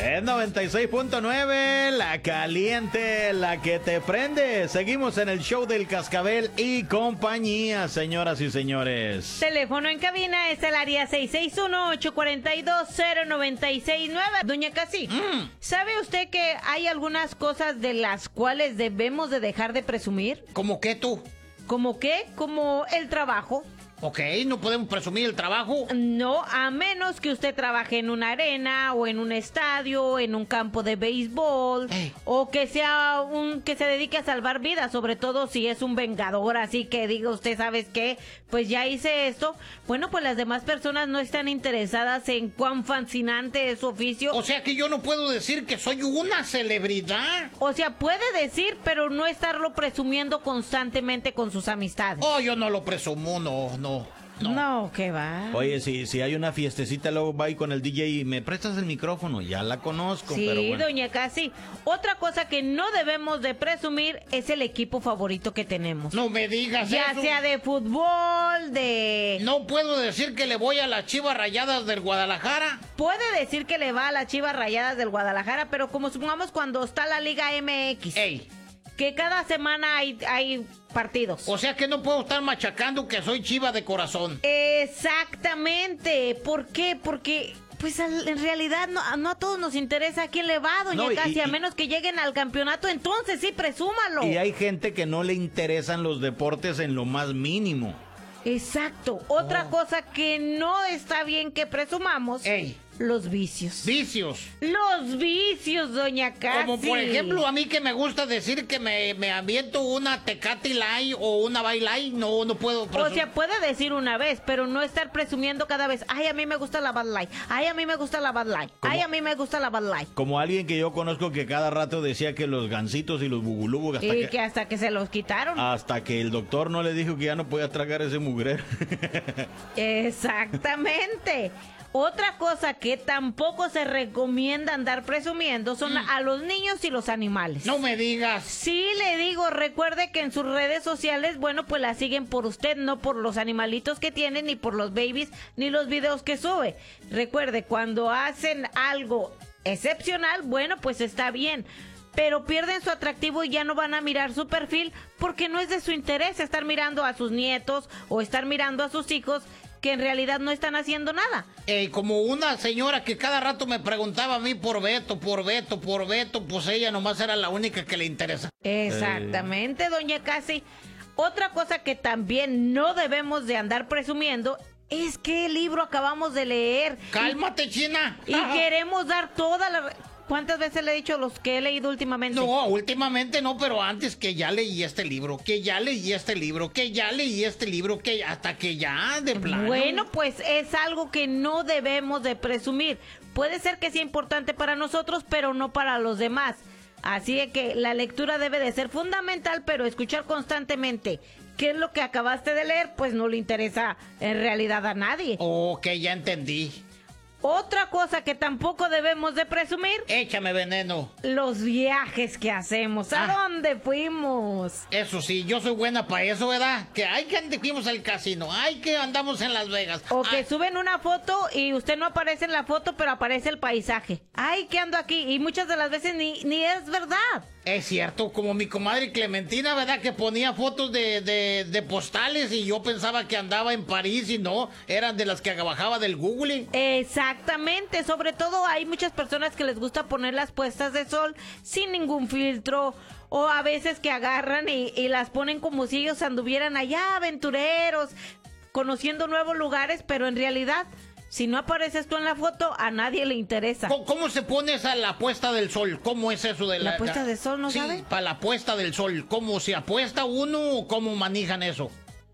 Es 96.9, la caliente, la que te prende. Seguimos en el show del Cascabel y compañía, señoras y señores. Teléfono en cabina es el área 661-842-0969. Doña Casi, ¿sabe usted que hay algunas cosas de las cuales debemos de dejar de presumir? ¿Cómo qué tú? ¿Cómo qué? Como el trabajo. Ok, no podemos presumir el trabajo. No, a menos que usted trabaje en una arena o en un estadio, en un campo de béisbol, o que sea que se dedique a salvar vidas, sobre todo si es un vengador, así que diga usted, ¿sabes qué? Pues ya hice esto. Bueno, pues las demás personas no están interesadas en cuán fascinante es su oficio. O sea que yo no puedo decir que soy una celebridad. O sea, puede decir, pero no estarlo presumiendo constantemente con sus amistades. Oh, yo no lo presumo, no. No, ¿qué va? Oye, si hay una fiestecita, luego va ahí con el DJ y me prestas el micrófono. Ya la conozco, sí, pero bueno. Doña Casi. Otra cosa que no debemos de presumir es el equipo favorito que tenemos. No me digas ya eso. sea de fútbol, de... No puedo decir que le voy a las Chivas Rayadas del Guadalajara. Puede decir que le va a las Chivas Rayadas del Guadalajara, pero como supongamos cuando está la Liga MX. Ey. Que cada semana hay partidos. O sea que no puedo estar machacando que soy chiva de corazón. Exactamente. ¿Por qué? Porque pues en realidad no a todos nos interesa a quién le va, Doña Casi, a menos que lleguen al campeonato, entonces sí, presúmalo. Y hay gente que no le interesan los deportes en lo más mínimo. Exacto. Otra cosa que no está bien que presumamos... Los vicios. ¿Vicios? Los vicios, Doña Casi. Como por ejemplo, a mí que me gusta decir que me aviento una Tecate Light o una Bud Light, no puedo presumir. O sea, puede decir una vez, pero no estar presumiendo cada vez. Ay, a mí me gusta la Bud Light. Ay, a mí me gusta la Bud Light. Ay, a mí me gusta la Bud Light. Como alguien que yo conozco que cada rato decía que los gansitos y los bugulubos... que hasta que se los quitaron. Hasta que el doctor no le dijo que ya no podía tragar ese mugrero. Exactamente. Otra cosa que tampoco se recomienda andar presumiendo son a los niños y los animales. No me digas. Sí, le digo, recuerde que en sus redes sociales, bueno, pues la siguen por usted, no por los animalitos que tienen, ni por los babies, ni los videos que sube. Recuerde, cuando hacen algo excepcional, bueno, pues está bien. Pero pierden su atractivo y ya no van a mirar su perfil porque no es de su interés estar mirando a sus nietos o estar mirando a sus hijos que en realidad no están haciendo nada. Como una señora que cada rato me preguntaba a mí por Beto, pues ella nomás era la única que le interesa. Exactamente, Doña Casi. Otra cosa que también no debemos de andar presumiendo es que el libro acabamos de leer. ¡Cálmate, China! Y queremos dar toda la... ¿Cuántas veces le he dicho los que he leído últimamente? No, últimamente no, pero antes que ya leí este libro, que ya leí este libro, que ya leí este libro, que hasta que ya de plano. Bueno, pues es algo que no debemos de presumir. Puede ser que sea importante para nosotros, pero no para los demás. Así es que la lectura debe de ser fundamental, pero escuchar constantemente qué es lo que acabaste de leer, pues no le interesa en realidad a nadie. Ok, ya entendí. Otra cosa que tampoco debemos de presumir... Échame veneno. Los viajes que hacemos. ¿A dónde fuimos? Eso sí, yo soy buena para eso, ¿verdad? Que hay que fuimos al casino, hay que andamos en Las Vegas. O que suben una foto y usted no aparece en la foto, pero aparece el paisaje. Ay, que ando aquí. Y muchas de las veces ni es verdad. Es cierto, como mi comadre Clementina, ¿verdad? Que ponía fotos de postales y yo pensaba que andaba en París y no, eran de las que bajaba del Google. Exactamente, sobre todo hay muchas personas que les gusta poner las puestas de sol sin ningún filtro, o a veces que agarran y las ponen como si ellos anduvieran allá aventureros, conociendo nuevos lugares, pero en realidad... Si no apareces tú en la foto, a nadie le interesa. ¿Cómo se pone esa la puesta del sol? ¿Cómo es eso de la puesta del sol, no sabe? Sí, para la puesta del sol. ¿Cómo se apuesta uno o cómo manejan eso?